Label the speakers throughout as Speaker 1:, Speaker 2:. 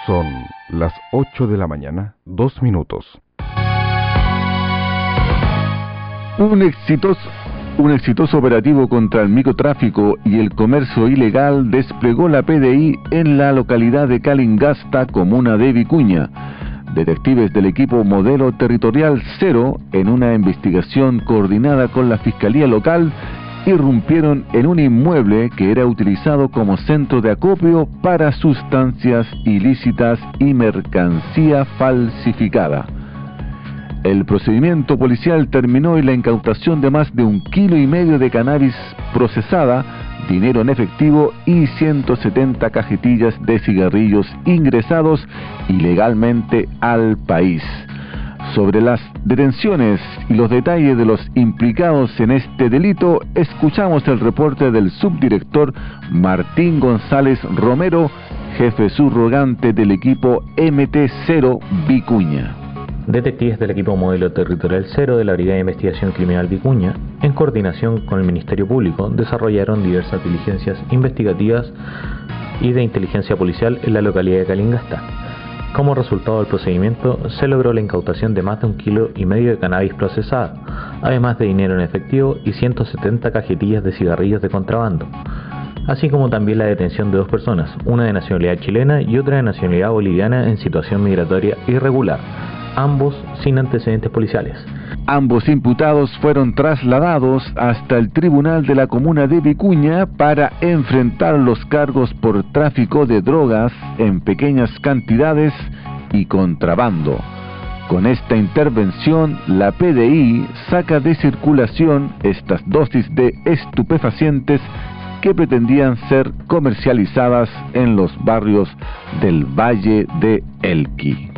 Speaker 1: Son las 8 de la mañana, 2 minutos. Un exitoso operativo contra el microtráfico y el comercio ilegal desplegó la PDI en la localidad de Calingasta, comuna de Vicuña. Detectives del equipo Modelo Territorial 0, en una investigación coordinada con la Fiscalía Local, irrumpieron en un inmueble que era utilizado como centro de acopio para sustancias ilícitas y mercancía falsificada. El procedimiento policial terminó en la incautación de más de 1,5 kilos de cannabis procesada, dinero en efectivo y 170 cajetillas de cigarrillos ingresados ilegalmente al país. Sobre las detenciones y los detalles de los implicados en este delito, escuchamos el reporte del subdirector Martín González Romero, jefe subrogante del equipo MT0 Vicuña.
Speaker 2: Detectives del equipo Modelo Territorial 0 de la Brigada de Investigación Criminal Vicuña, en coordinación con el Ministerio Público, desarrollaron diversas diligencias investigativas y de inteligencia policial en la localidad de Calingasta. Como resultado del procedimiento, se logró la incautación de más de 1,5 kilos de cannabis procesada, además de dinero en efectivo y 170 cajetillas de cigarrillos de contrabando, así como también la detención de 2 personas, una de nacionalidad chilena y otra de nacionalidad boliviana en situación migratoria irregular, ambos sin antecedentes policiales.
Speaker 1: Ambos imputados fueron trasladados hasta el tribunal de la comuna de Vicuña para enfrentar los cargos por tráfico de drogas en pequeñas cantidades y contrabando. Con esta intervención, la PDI saca de circulación estas dosis de estupefacientes que pretendían ser comercializadas en los barrios del Valle de Elqui.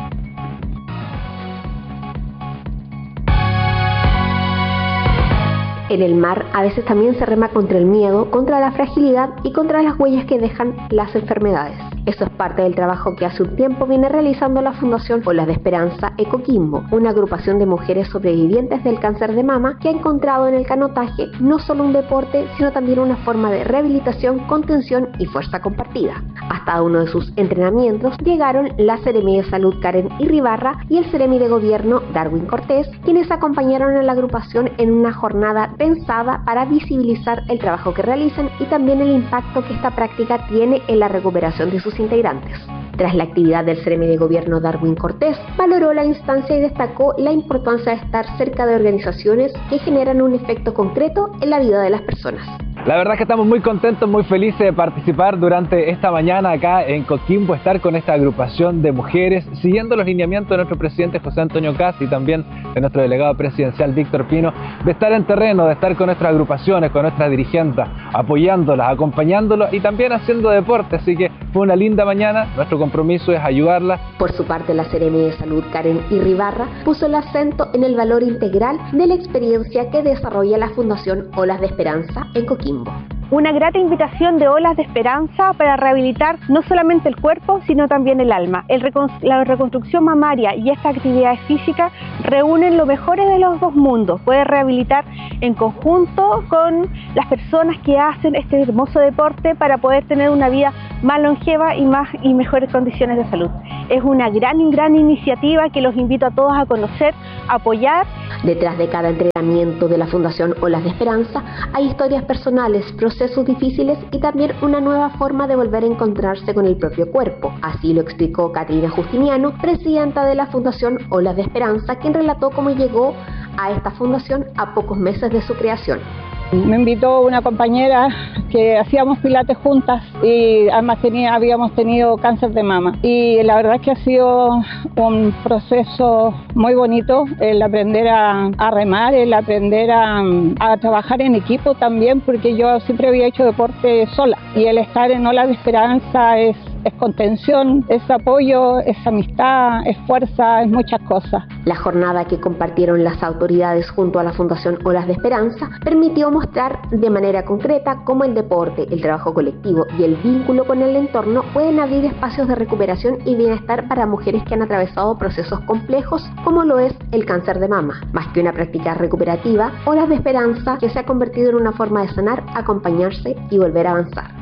Speaker 3: En el mar a veces también se rema contra el miedo, contra la fragilidad y contra las huellas que dejan las enfermedades. Eso es parte del trabajo que hace un tiempo viene realizando la Fundación Olas de Esperanza Ecoquimbo, una agrupación de mujeres sobrevivientes del cáncer de mama que ha encontrado en el canotaje no solo un deporte, sino también una forma de rehabilitación, contención y fuerza compartida. Hasta uno de sus entrenamientos llegaron la Seremi de Salud Karen Irribarra y el Seremi de Gobierno Darwin Cortés, quienes acompañaron a la agrupación en una jornada pensada para visibilizar el trabajo que realizan y también el impacto que esta práctica tiene en la recuperación de sus integrantes. Tras la actividad del Seremi de Gobierno Darwin Cortés, valoró la instancia y destacó la importancia de estar cerca de organizaciones que generan un efecto concreto en la vida de las personas.
Speaker 4: La verdad es que estamos muy contentos, muy felices de participar durante esta mañana acá en Coquimbo, estar con esta agrupación de mujeres, siguiendo los lineamientos de nuestro presidente José Antonio Kast y también de nuestro delegado presidencial Víctor Pino, de estar en terreno, de estar con nuestras agrupaciones, con nuestras dirigentes, apoyándolas, acompañándolas y también haciendo deporte, así que fue una linda mañana, nuestro compromiso es ayudarlas.
Speaker 3: Por su parte, la Seremi de Salud Karen Irribarra puso el acento en el valor integral de la experiencia que desarrolla la Fundación Olas de Esperanza en Coquimbo.
Speaker 5: Una grata invitación de Olas de Esperanza para rehabilitar no solamente el cuerpo, sino también el alma. La reconstrucción mamaria y esta actividad física reúnen lo mejor de los dos mundos. Puede rehabilitar en conjunto con las personas que hacen este hermoso deporte para poder tener una vida más longeva y mejores condiciones de salud. Es una gran iniciativa que los invito a todos a conocer, a apoyar.
Speaker 3: Detrás de cada entrenamiento de la Fundación Olas de Esperanza hay historias personales, procesos difíciles y también una nueva forma de volver a encontrarse con el propio cuerpo. Así lo explicó Caterina Justiniano, presidenta de la Fundación Olas de Esperanza, quien relató cómo llegó a esta fundación a pocos meses de su creación.
Speaker 6: Me invitó una compañera que hacíamos pilates juntas y además habíamos tenido cáncer de mama. Y la verdad es que ha sido un proceso muy bonito el aprender a remar, el aprender a trabajar en equipo también, porque yo siempre había hecho deporte sola. Y el estar en Olas de Esperanza es contención, es apoyo, es amistad, es fuerza, es muchas cosas.
Speaker 3: La jornada que compartieron las autoridades junto a la Fundación Olas de Esperanza permitió mostrar de manera concreta cómo el deporte, el trabajo colectivo y el vínculo con el entorno pueden abrir espacios de recuperación y bienestar para mujeres que han atravesado procesos complejos como lo es el cáncer de mama. Más que una práctica recuperativa, Olas de Esperanza que se ha convertido en una forma de sanar, acompañarse y volver a avanzar.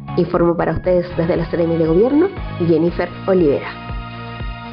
Speaker 3: Informo para ustedes desde la Seremi de Gobierno, Jennifer Olivera.